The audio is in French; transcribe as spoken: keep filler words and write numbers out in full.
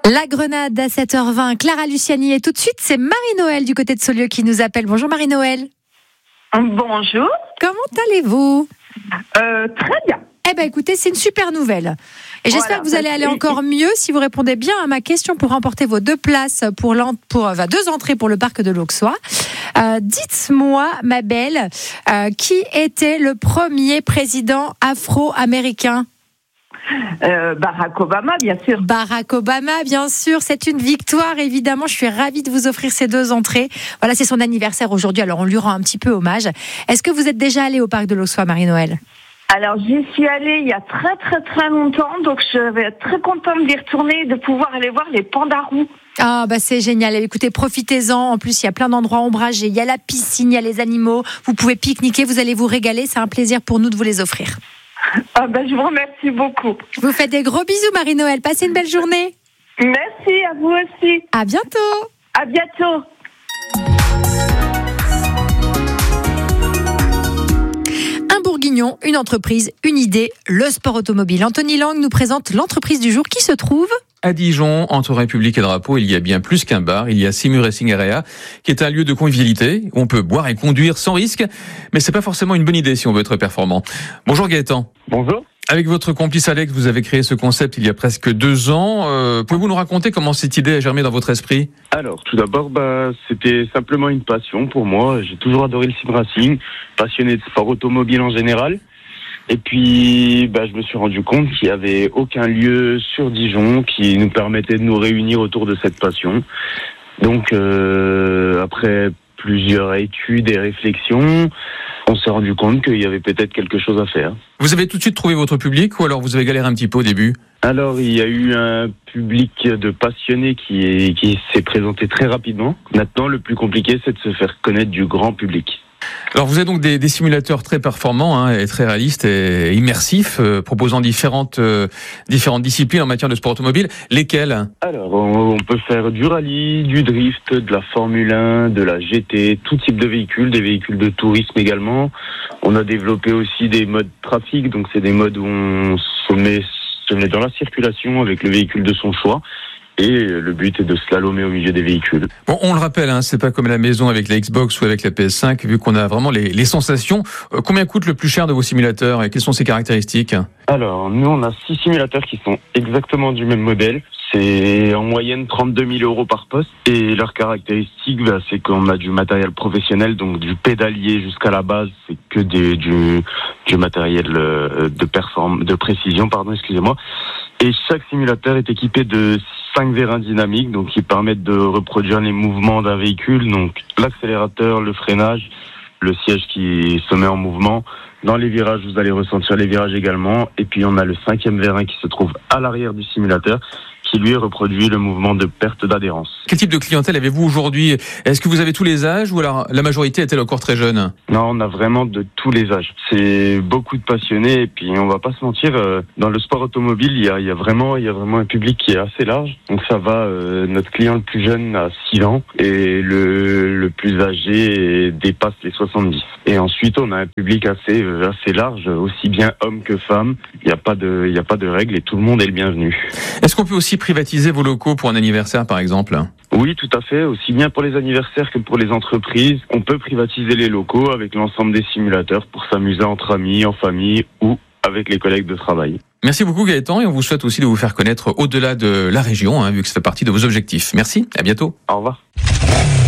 La Grenade à sept heures vingt, Clara Luciani, et tout de suite c'est Marie-Noël du côté de Saulieu qui nous appelle. Bonjour Marie-Noël. Bonjour. Comment allez-vous ? euh, Très bien. Eh bien écoutez, c'est une super nouvelle. Et j'espère Voilà, que vous allez aller encore mieux si vous répondez bien à ma question pour remporter vos deux places pour, pour enfin, deux entrées pour le parc de l'Auxois. Euh, dites-moi, ma belle, euh, qui était le premier président afro-américain ? Euh, Barack Obama, bien sûr. Barack Obama, bien sûr. C'est une victoire, évidemment. Je suis ravie de vous offrir ces deux entrées. Voilà, c'est son anniversaire aujourd'hui, alors on lui rend un petit peu hommage. Est-ce que vous êtes déjà allée au parc de l'Auxois, Marie-Noël ? Alors, j'y suis allée il y a très très très longtemps, donc je vais être très contente d'y retourner et de pouvoir aller voir les pandarous. Ah bah c'est génial, écoutez, profitez-en. En plus, il y a plein d'endroits ombragés, il y a la piscine, il y a les animaux. Vous pouvez pique-niquer, vous allez vous régaler. C'est un plaisir pour nous de vous les offrir. Ah ben, je vous remercie beaucoup. Je vous fais des gros bisous, Marie-Noël. Passez une belle journée. Merci, à vous aussi. À bientôt. À bientôt. Un bourguignon, une entreprise, une idée, le sport automobile. Anthony Lang nous présente l'entreprise du jour qui se trouve à Dijon, entre République et Drapeau, il y a bien plus qu'un bar. Il y a Simu Racing Area, qui est un lieu de convivialité où on peut boire et conduire sans risque. Mais c'est pas forcément une bonne idée si on veut être performant. Bonjour Gaëtan. Bonjour. Avec votre complice Alex, vous avez créé ce concept il y a presque deux ans. Euh, pouvez-vous nous raconter comment cette idée a germé dans votre esprit ? Alors, tout d'abord, bah, c'était simplement une passion pour moi. J'ai toujours adoré le sim racing, passionné de sport automobile en général. Et puis, bah, je me suis rendu compte qu'il n'y avait aucun lieu sur Dijon qui nous permettait de nous réunir autour de cette passion. Donc, euh, après plusieurs études et réflexions, on s'est rendu compte qu'il y avait peut-être quelque chose à faire. Vous avez tout de suite trouvé votre public ou alors vous avez galéré un petit peu au début ? Alors, il y a eu un public de passionnés qui, est, qui s'est présenté très rapidement. Maintenant, le plus compliqué, c'est de se faire connaître du grand public. Alors vous avez donc des, des simulateurs très performants hein, et très réalistes et immersifs, euh, proposant différentes euh, différentes disciplines en matière de sport automobile. Lesquelles ? Alors on, on peut faire du rallye, du drift, de la Formule un, de la G T, tout type de véhicules, des véhicules de tourisme également. On a développé aussi des modes trafic, donc c'est des modes où on se met, se met dans la circulation avec le véhicule de son choix. Et le but est de slalomer au milieu des véhicules. Bon, on le rappelle, hein, c'est pas comme à la maison avec la Xbox ou avec la P S cinq, vu qu'on a vraiment les, les sensations. Euh, combien coûte le plus cher de vos simulateurs et quelles sont ses caractéristiques ? Alors, nous, on a six simulateurs qui sont exactement du même modèle. C'est en moyenne trente-deux mille euros par poste. Et leurs caractéristiques, bah, c'est qu'on a du matériel professionnel, donc du pédalier jusqu'à la base, c'est que des, du, du matériel de, perform- de précision, pardon, excusez-moi. Et chaque simulateur est équipé de cinq vérins dynamiques, donc qui permettent de reproduire les mouvements d'un véhicule, donc l'accélérateur, le freinage, le siège qui se met en mouvement. Dans les virages, vous allez ressentir les virages également. Et puis on a le cinquième vérin qui se trouve à l'arrière du simulateur, qui lui reproduit le mouvement de perte d'adhérence. Quel type de clientèle avez-vous aujourd'hui ? Est-ce que vous avez tous les âges ou alors la majorité est-elle encore très jeune ? Non, on a vraiment de tous les âges. C'est beaucoup de passionnés et puis on va pas se mentir, euh, dans le sport automobile, il y a, il y a vraiment, il y a vraiment un public qui est assez large. Donc ça va, euh, notre client le plus jeune a six ans et le, le plus âgé dépasse les soixante-dix. Et ensuite, on a un public assez, assez large, aussi bien hommes que femmes. Il n'y a pas de, il y a pas de règles et tout le monde est le bienvenu. Est-ce qu'on peut aussi privatiser vos locaux pour un anniversaire, par exemple ? Oui, tout à fait. Aussi bien pour les anniversaires que pour les entreprises, on peut privatiser les locaux avec l'ensemble des simulateurs pour s'amuser entre amis, en famille ou avec les collègues de travail. Merci beaucoup Gaëtan et on vous souhaite aussi de vous faire connaître au-delà de la région, hein, vu que ça fait partie de vos objectifs. Merci, à bientôt. Au revoir.